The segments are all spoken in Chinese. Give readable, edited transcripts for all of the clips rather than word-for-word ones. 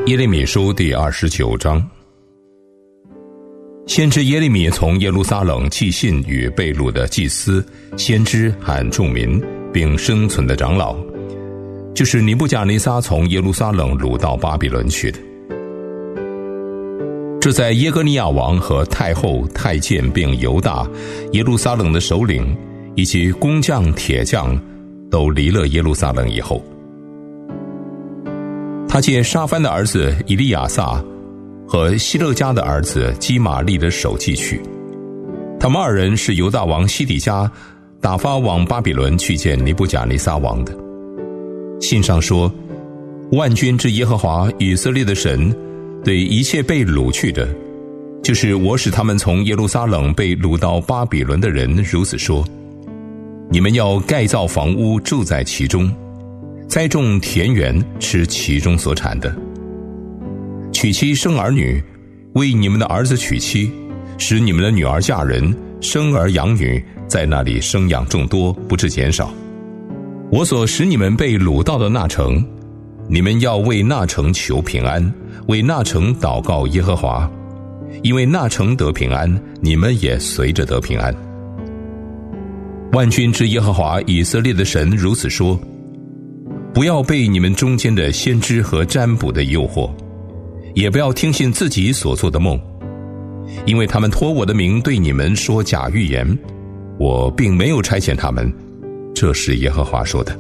耶利米书第29章。先知耶利米从耶路撒冷寄信与被掳的祭司、先知和众民，并生存的长老，就是尼布甲尼撒从耶路撒冷掳到巴比伦去的。这在耶哥尼亚王和太后、太监并犹大、耶路撒冷的首领以及工匠、铁匠都离了耶路撒冷以后，他借沙番的儿子以利亚撒和希勒家的儿子基玛利的手寄去。他们二人是犹大王西底家打发往巴比伦去见尼布甲尼撒王的。信上说，万军之耶和华以色列的神对一切被掳去的，就是我使他们从耶路撒冷被掳到巴比伦的人如此说：你们要盖造房屋，住在其中，栽种田园，吃其中所产的，娶妻生儿女，为你们的儿子娶妻，使你们的女儿嫁人，生儿养女，在那里生养众多，不致减少。我所使你们被掳到的那城，你们要为那城求平安，为那城祷告耶和华，因为那城得平安，你们也随着得平安。万军之耶和华以色列的神如此说：不要被你们中间的先知和占卜的诱惑，也不要听信自己所做的梦，因为他们托我的名对你们说假预言，我并没有差遣他们，这是耶和华说的。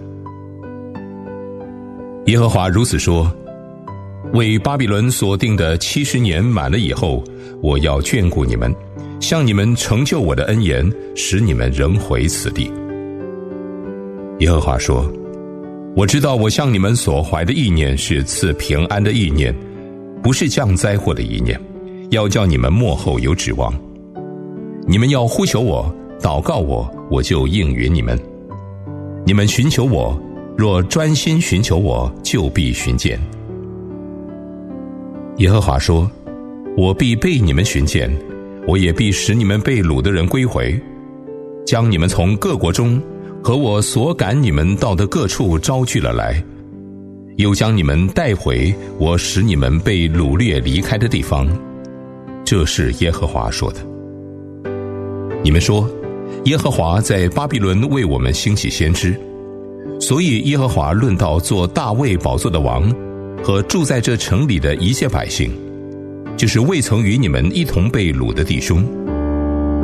耶和华如此说：为巴比伦所定的70年满了以后，我要眷顾你们，向你们成就我的恩言，使你们仍回此地。耶和华说：我知道我向你们所怀的意念是赐平安的意念，不是降灾祸的意念，要叫你们末后有指望。你们要呼求我，祷告我，我就应允你们。你们寻求我，若专心寻求我，就必寻见。耶和华说：我必被你们寻见，我也必使你们被掳的人归回，将你们从各国中和我所赶你们到的各处招聚了来，又将你们带回我使你们被掳掠离开的地方。这是耶和华说的。你们说，耶和华在巴比伦为我们兴起先知，所以耶和华论到做大卫宝座的王和住在这城里的一切百姓，就是未曾与你们一同被掳的弟兄，